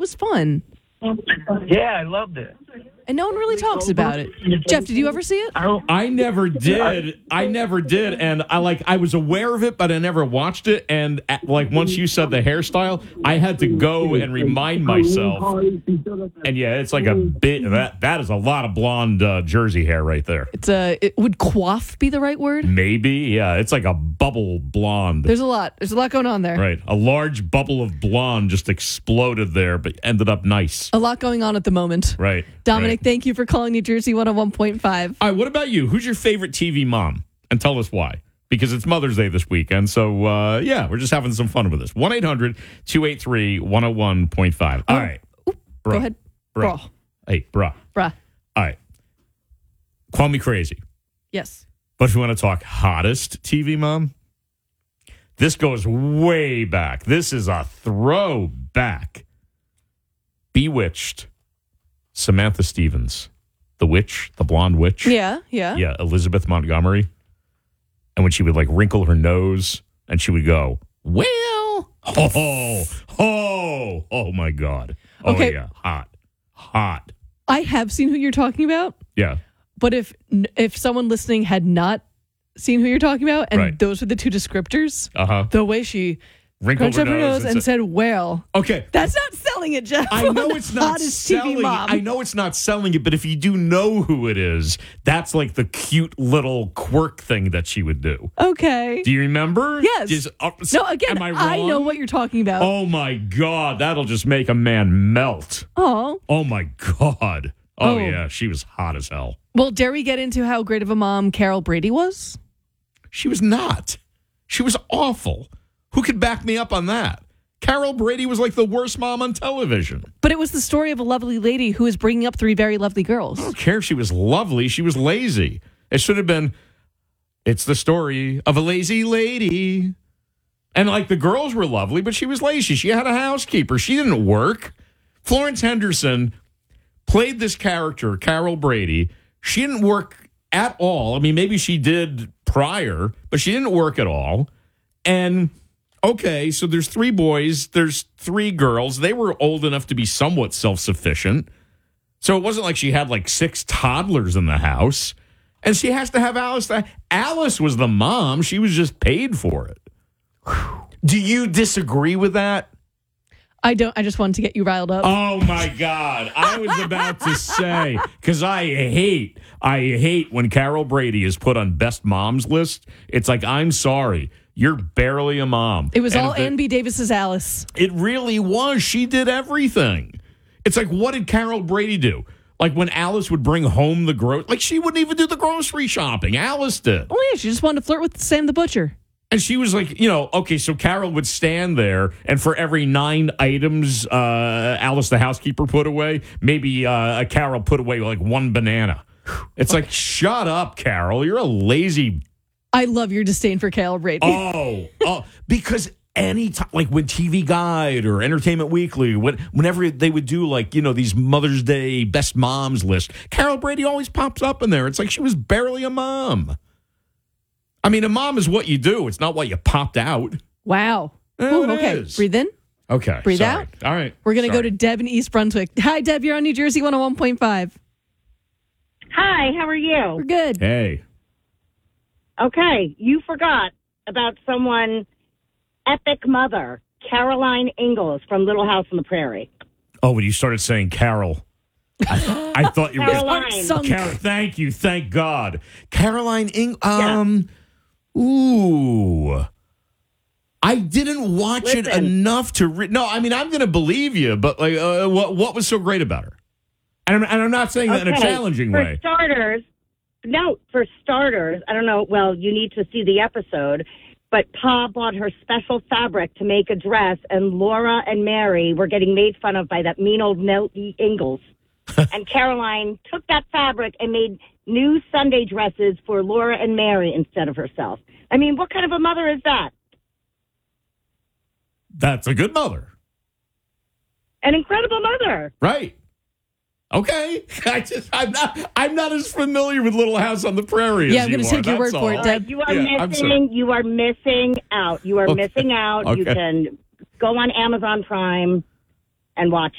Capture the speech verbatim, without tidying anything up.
was fun. Yeah, I loved it. And no one really talks about it. Jeff, did you ever see it? I never did. I never did, and I like. I was aware of it, but I never watched it. And at, like once you said the hairstyle, I had to go and remind myself. And yeah, it's like a bit. That that is a lot of blonde uh, Jersey hair right there. It's a. It, would coif be the right word? Maybe. Yeah, it's like a bubble blonde. There's a lot. There's a lot going on there. Right, a large bubble of blonde just exploded there, but ended up nice. A lot going on at the moment. Right, Dominic. Right. Thank you for calling New Jersey one oh one point five. All right, what about you? Who's your favorite T V mom? And tell us why. Because it's Mother's Day this weekend. So, uh, yeah, we're just having some fun with this. one eight hundred two eight three one oh one point five. All right. Ooh, go ahead. Bruh. Bruh. Hey, bruh. Bruh. All right. Call me crazy. Yes. But if you want to talk hottest T V mom, this goes way back. This is a throwback. Bewitched. Samantha Stevens, the witch, the blonde witch. Yeah, yeah. Yeah, Elizabeth Montgomery. And when she would like wrinkle her nose and she would go, well, oh, oh, oh my God. Oh, okay. yeah, hot, hot. I have seen who you're talking about. Yeah. But if if someone listening had not seen who you're talking about, and right. those were the two descriptors, uh-huh. the way she wrinkled her, her nose and, and said, well. Okay. That's not selling it, Jeff. I know it's not selling it. I know it's not selling it, but if you do know who it is, that's like the cute little quirk thing that she would do. Okay. Do you remember? Yes. Just, uh, no, again, am I, I know what you're talking about. Oh, my God. That'll just make a man melt. Oh. Oh, my God. Oh, oh, yeah. She was hot as hell. Well, dare we get into how great of a mom Carol Brady was? She was not. She was awful. Who could back me up on that? Carol Brady was like the worst mom on television. But it was the story of a lovely lady who is bringing up three very lovely girls. I don't care if she was lovely. She was lazy. It should have been, it's the story of a lazy lady. And like the girls were lovely, but she was lazy. She had a housekeeper. She didn't work. Florence Henderson played this character, Carol Brady. She didn't work at all. I mean, maybe she did prior, but she didn't work at all. And okay, so there's three boys, there's three girls. They were old enough to be somewhat self-sufficient. So it wasn't like she had like six toddlers in the house. And she has to have Alice. Alice was the mom. She was just paid for it. Do you disagree with that? I don't. I just wanted to get you riled up. Oh, my God. I was about to say, because I hate, I hate when Carol Brady is put on best moms list. It's like, I'm sorry. You're barely a mom. It was and all Ann B. Davis's Alice. It really was. She did everything. It's like, what did Carol Brady do? Like when Alice would bring home the grocery, like she wouldn't even do the grocery shopping. Alice did. Oh, yeah. She just wanted to flirt with Sam the Butcher. And she was like, you know, okay, so Carol would stand there, and for every nine items uh, Alice, the housekeeper, put away, maybe uh, Carol put away like one banana. It's like, shut up, Carol. You're a lazy. I love your disdain for Carol Brady. Oh, oh, because any time, like when T V Guide or Entertainment Weekly, when, whenever they would do like, you know, these Mother's Day best moms list, Carol Brady always pops up in there. It's like she was barely a mom. I mean, a mom is what you do. It's not what you popped out. Wow. Oh, Ooh, okay. is. Breathe in. Okay. Breathe sorry. out. All right. We're going to Sorry. go to Deb in East Brunswick. Hi, Deb. You're on New Jersey one oh one point five. Hi, how are you? We're good. Hey. Okay, you forgot about someone, epic mother, Caroline Ingalls from Little House on the Prairie. Oh, when you started saying Carol, I, I thought you were. Caroline. Car- thank you. Thank God. Caroline Ing. Um. Yeah. Ooh. I didn't watch Listen. it enough to. Re- no, I mean, I'm going to believe you, but like, uh, what what was so great about her? And I'm, and I'm not saying that in a Okay, challenging for way. starters, no, for starters, I don't know, well, you need to see the episode, but Pa bought her special fabric to make a dress, and Laura and Mary were getting made fun of by that mean old Nellie Ingalls. And Caroline took that fabric and made new Sunday dresses for Laura and Mary instead of herself. I mean, what kind of a mother is that? That's a good mother. An incredible mother. Right. Okay. I just I'm not I'm not as familiar with Little House on the Prairie as Yeah, I'm you going to are. take your That's word for all. it, Deb. You are Yeah, I'm missing. sorry. You are missing out. You are Okay. missing out. You Okay. can go on Amazon Prime and watch